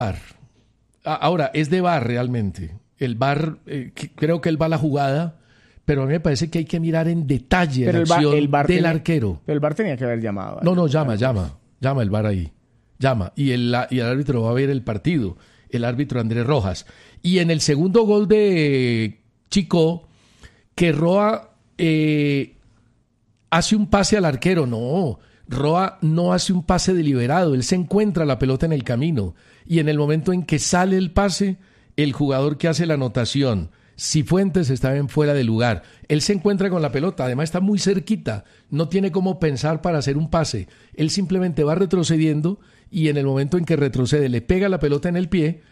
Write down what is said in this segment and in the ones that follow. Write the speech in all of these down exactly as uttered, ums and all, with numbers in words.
Ahora, es de V A R realmente. El V A R, eh, creo que él va a la jugada, pero a mí me parece que hay que mirar en detalle pero la el acción el bar del tenía, arquero. Pero el V A R tenía que haber llamado. No, no, llama, llama. Llama el V A R ahí. Llama. Y el, y el árbitro va a ver el partido. El árbitro Andrés Rojas. Y en el segundo gol de Chico, que Roa eh, hace un pase al arquero. No, Roa no hace un pase deliberado. Él se encuentra la pelota en el camino. Y en el momento en que sale el pase, el jugador que hace la anotación, Cifuentes, está en fuera de lugar. Él se encuentra con la pelota, además está muy cerquita, no tiene cómo pensar para hacer un pase. Él simplemente va retrocediendo y en el momento en que retrocede le pega la pelota en el pie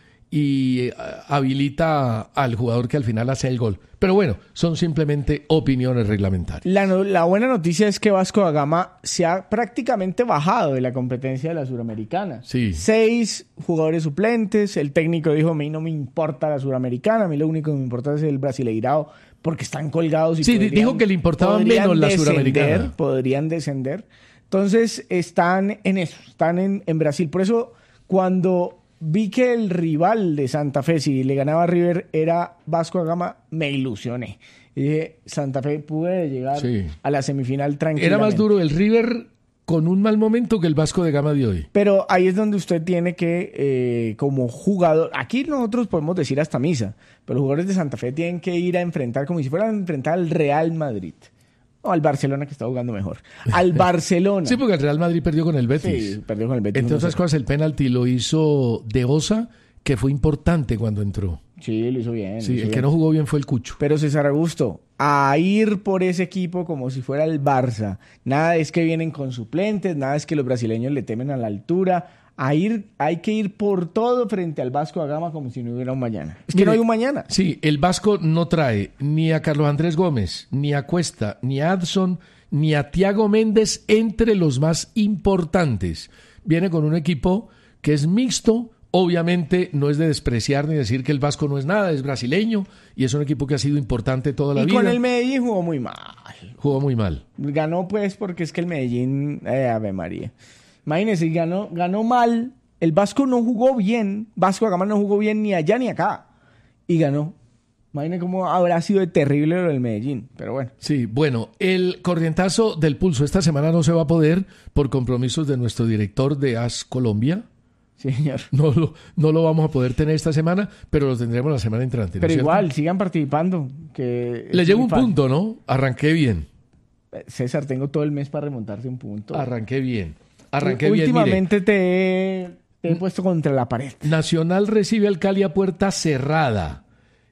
y habilita al jugador que al final hace el gol. Pero bueno, son simplemente opiniones reglamentarias. La, no, la buena noticia es que Vasco da Gama se ha prácticamente bajado de la competencia de la Suramericana. Sí. Seis jugadores suplentes, el técnico dijo, a mí no me importa la Suramericana, a mí lo único que me importa es el Brasileirao, porque están colgados y sí, podrían, dijo que le importaba menos la descender, Suramericana. Podrían descender. Entonces están en eso, están en, en Brasil. Por eso cuando vi que el rival de Santa Fe, si le ganaba a River, era Vasco da Gama, me ilusioné. Y dije, Santa Fe puede llegar sí. a la semifinal tranquilamente. Era más duro el River con un mal momento que el Vasco da Gama de hoy. Pero ahí es donde usted tiene que, eh, como jugador, aquí nosotros podemos decir hasta misa, pero los jugadores de Santa Fe tienen que ir a enfrentar como si fueran a enfrentar al Real Madrid. O al Barcelona, que está jugando mejor. Al Barcelona. Sí, porque el Real Madrid perdió con el Betis. Sí, perdió con el Betis. Entre otras cosas, el penalti lo hizo De Osa, que fue importante cuando entró. Sí, lo hizo bien. Sí, hizo el bien. que no jugó bien fue el Cucho. Pero César Augusto, a ir por ese equipo como si fuera el Barça. Nada es que vienen con suplentes, nada es que los brasileños le temen a la altura. A ir, hay que ir por todo frente al Vasco da Gama como si no hubiera un mañana. Es que Mire, no hay un mañana. Sí, el Vasco no trae ni a Carlos Andrés Gómez, ni a Cuesta, ni a Adson, ni a Thiago Méndez entre los más importantes. Viene con un equipo que es mixto. Obviamente no es de despreciar ni decir que el Vasco no es nada, es brasileño y es un equipo que ha sido importante toda la y vida. Y con el Medellín jugó muy mal. Jugó muy mal. Ganó pues porque es que el Medellín, eh, Ave María. Imagínense, ganó, ganó mal. El Vasco no jugó bien. Vasco da Gama no jugó bien ni allá ni acá. Y ganó. Imagínense cómo habrá sido de terrible lo del Medellín. Pero bueno. Sí, bueno, el corrientazo del pulso esta semana no se va a poder por compromisos de nuestro director de A S Colombia. Sí, señor. No lo, no lo vamos a poder tener esta semana, pero lo tendremos la semana entrante. ¿No pero es igual, cierto? sigan participando. Que Le llevo un punto, ¿no? Arranqué bien. César, tengo todo el mes para remontarte un punto. Arranqué bien. Arranqué U- bien. Últimamente Mire, te, he, te he puesto contra la pared. Nacional recibe al Cali a puerta cerrada.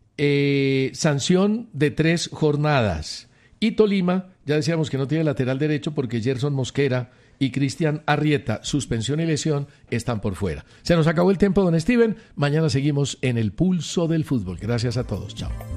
Eh, sanción de tres jornadas. Y Tolima, ya decíamos que no tiene lateral derecho porque Gerson Mosquera y Cristian Arrieta, suspensión y lesión, están por fuera. Se nos acabó el tiempo, don Steven. Mañana seguimos en el pulso del fútbol. Gracias a todos. Chao.